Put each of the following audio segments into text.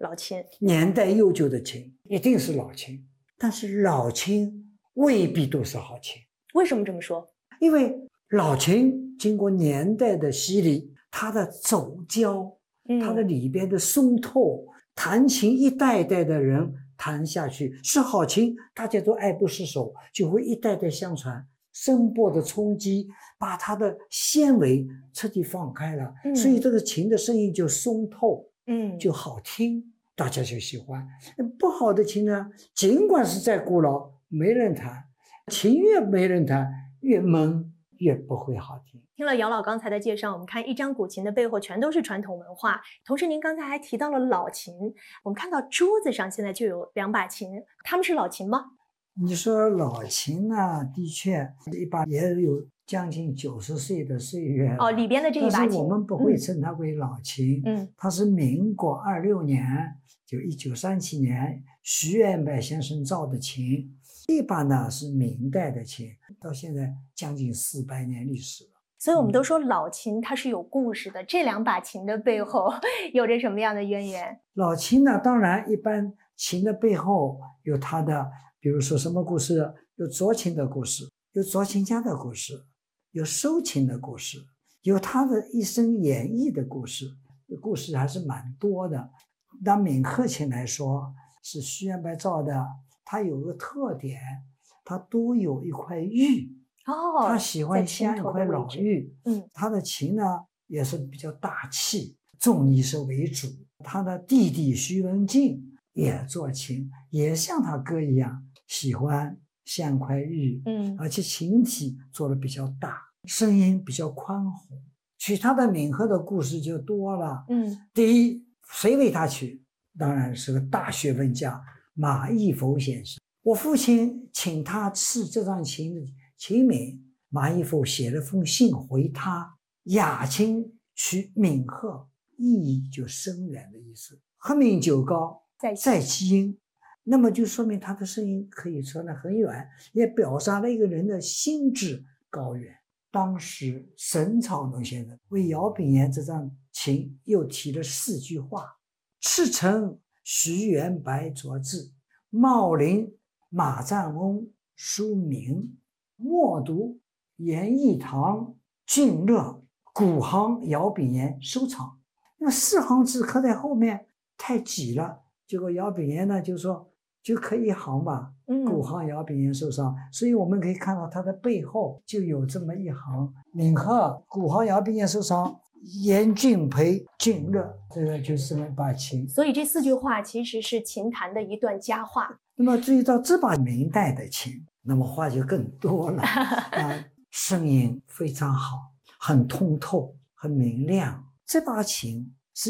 老琴， 年代悠久的琴一定是老琴，但是老琴未必都是好琴。 为什么这么说？ 因为老琴经过年代的洗礼，它的走胶，它的里边的松透，弹琴一代一代的人弹下去是好琴，大家都爱不释手，就会一代代相传。声波的冲击把它的纤维彻底放开了，所以这个琴的声音就松透，就好听，大家就喜欢。不好的琴呢，尽管是再古老，没人弹，琴越没人弹，越闷，越不会好听。 听了姚老刚才的介绍，我们看一张古琴的背后全都是传统文化。同时您刚才还提到了老琴，我们看到桌子上现在就有2把琴，它们是老琴吗？ 你说老琴呢，的确一把也有将近90岁的岁月了。 里边的这一把琴， 但是我们不会称它为老琴，它是民国26年，就1937年徐元白先生造的琴。这把呢是明代的琴，到现在将近400年历史了。 所以我们都说老琴它是有故事的，这2把琴的背后有着什么样的渊源？ 老琴呢，当然一般琴的背后有它的，比如说什么故事？有作琴的故事，有作琴家的故事，有收琴的故事，有他的一生演绎的故事，故事还是蛮多的。拿闽鹤琴来说，是徐元白造的，它有个特点，它都有一块玉。他喜欢镶一块老玉。他的琴呢也是比较大气，重力是为主。他的弟弟徐文静也做琴，也像他哥一样喜欢镶块玉，而且琴体做的比较大，声音比较宽宏。取他的闽鹤的故事就多了。第一，谁为他取？当然是个大学问家马义孚先生。我父亲请他赐这张琴的琴名，马义孚写了封信回他，雅琴取闽鹤，意义就深远的意思。鹤鸣九高，在其音，那么就说明他的声音可以传得很远，也表达了一个人的心智高远。当时沈草农先生为姚炳炎这张琴又提了4句话：赤诚徐元白作字，茂林马占翁书名，默读严义堂俊乐，古行姚炳炎收藏。那么4行字刻在后面太挤了，结果姚炳炎呢就说就刻1行吧，古行姚炳炎收藏。所以我们可以看到它的背后就有这么1行：闽鹤古行姚炳炎收藏，严俊培俊乐，这个就是这么把琴。 所以这4句话其实是琴坛的一段佳话。 那么至于到这把明代的琴，那么话就更多了声音非常好，很通透，很明亮。这把琴是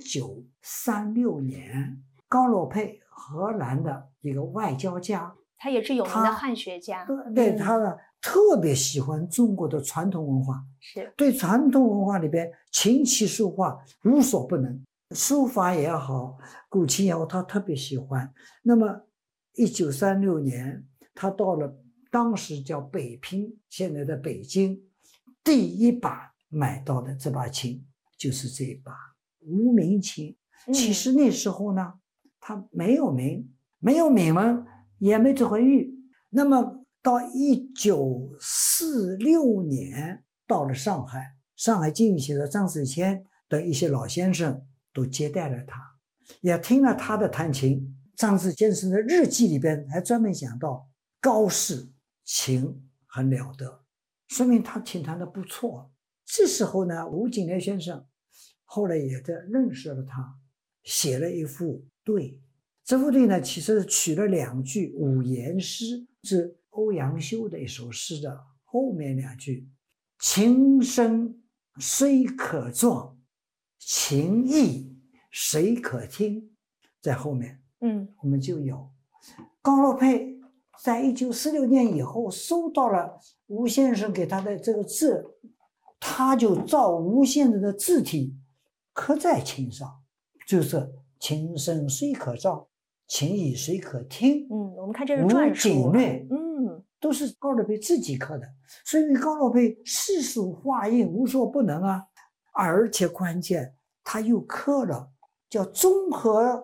1936年高洛佩，荷兰的一个外交家， 他也是有名的汉学家。 对，他呢特别喜欢中国的传统文化， 是对传统文化里边琴棋书画无所不能，书法也好，古琴也好，他特别喜欢。那么1936年他到了当时叫北平，现在的北京，第1把买到的这把琴就是这一把无名琴。其实那时候呢，它没有名，没有铭文，也没这块玉。那么到1946年到了上海，上海经济学的张子谦等一些老先生都接待了他，也听了他的弹琴。张子谦先生的日记里边还专门讲到高适琴很了得，说明他琴弹得不错。这时候呢，吴景烈先生后来也在认识了他，写了一副对。这副对呢，其实取了2句五言诗，是欧阳修的一首诗的后面2句：琴声虽可壮，琴意谁可听。在后面我们就有高洛佩在1946年以后收到了吴先生给他的这个字，他就照吴先生的字体刻在琴上，就是琴声虽可照，琴意谁可听。 我们看这是篆书， 吴景略都是高洛佩自己刻的，所以高洛佩诗书画印无所不能啊。而且关键他又刻了叫综合